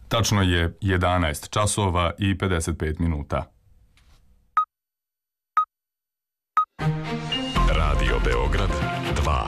Tačno je 11 časova i 55 minuta. Radio Beograd 2.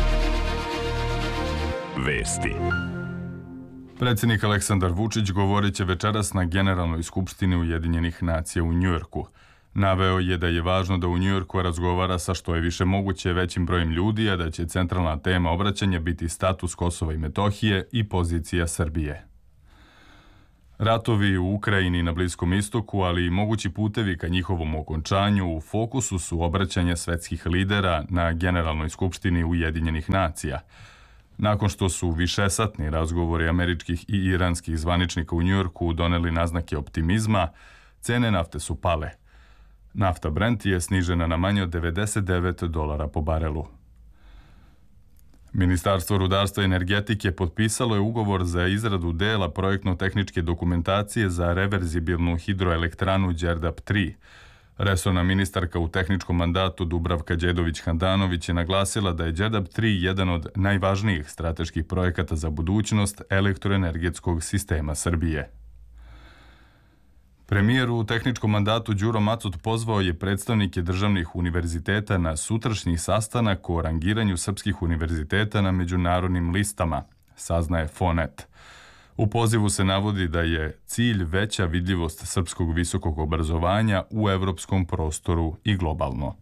Vesti. Predsjednik Aleksandar Vučić govorit će večeras na Generalnoj skupštini Ujedinjenih nacija u Njujorku. Naveo je da je važno da u Njujorku razgovara sa što je više moguće većim brojem ljudi, a da će centralna tema obraćanja biti status Kosova i Metohije i pozicija Srbije. Ratovi u Ukrajini i na Bliskom istoku, ali i mogući putevi ka njihovom okončanju u fokusu su obraćanja svetskih lidera na Generalnoj skupštini Ujedinjenih nacija. Nakon što su višesatni razgovori američkih i iranskih zvaničnika u Njujorku doneli naznake optimizma, cene nafte su pale. Nafta Brent je snižena na manje od $99 po barelu. Ministarstvo rudarstva i energetike potpisalo je ugovor za izradu dela projektno-tehničke dokumentacije za reverzibilnu hidroelektranu Đerdap 3. Resorna ministarka u tehničkom mandatu Dubravka Đedović-Handanović je naglasila da je Đerdap 3 jedan od najvažnijih strateških projekata za budućnost elektroenergetskog sistema Srbije. Premijer u tehničkom mandatu Đuro Macot pozvao je predstavnike državnih univerziteta na sutrašnji sastanak o rangiranju srpskih univerziteta na međunarodnim listama, saznaje Fonet. U pozivu se navodi da je cilj veća vidljivost srpskog visokog obrazovanja u evropskom prostoru i globalno.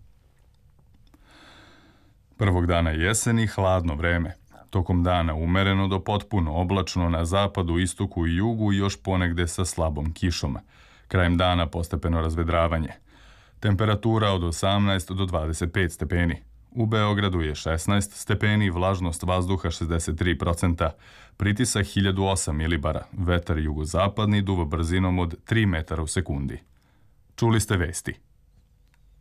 Prvog dana jeseni hladno vreme. Tokom dana umereno do potpuno oblačno na zapadu, istoku i jugu i još ponegde sa slabom kišom. Krajem dana postepeno razvedravanje. Temperatura od 18 do 25 stepeni. U Beogradu je 16 stepeni, vlažnost vazduha 63%, pritisak 1008 milibara, vetar jugozapadni duva brzinom od 3 metara u sekundi. Čuli ste vesti.